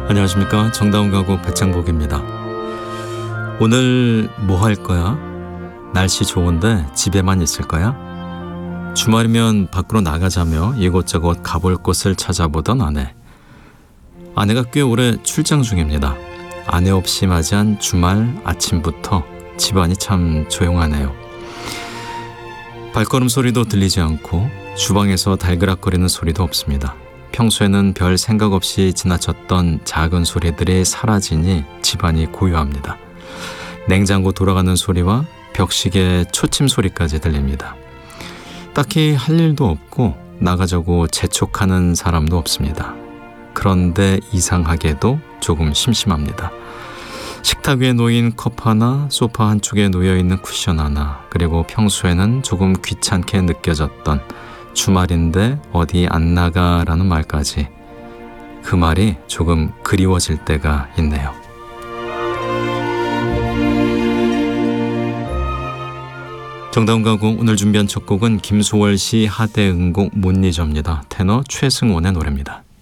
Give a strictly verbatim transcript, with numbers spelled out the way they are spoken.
안녕하십니까. 정다운 가구 백창복입니다. 오늘 뭐 할 거야? 날씨 좋은데 집에만 있을 거야? 주말이면 밖으로 나가자며 이곳저곳 가볼 곳을 찾아보던 아내. 아내가 꽤 오래 출장 중입니다. 아내 없이 맞이한 주말 아침부터 집안이 참 조용하네요. 발걸음 소리도 들리지 않고 주방에서 달그락거리는 소리도 없습니다. 평소에는 별 생각 없이 지나쳤던 작은 소리들이 사라지니 집안이 고요합니다. 냉장고 돌아가는 소리와 벽시계 초침 소리까지 들립니다. 딱히 할 일도 없고 나가자고 재촉하는 사람도 없습니다. 그런데 이상하게도 조금 심심합니다. 식탁 위에 놓인 컵 하나, 소파 한쪽에 놓여있는 쿠션 하나, 그리고 평소에는 조금 귀찮게 느껴졌던 주말인데 어디 안 나가라는 말까지, 그 말이 조금 그리워질 때가 있네요. 정다운 가구 오늘 준비한 첫 곡은 김소월 씨 하대응곡 못 잊어입니다. 테너 최승원의 노래입니다.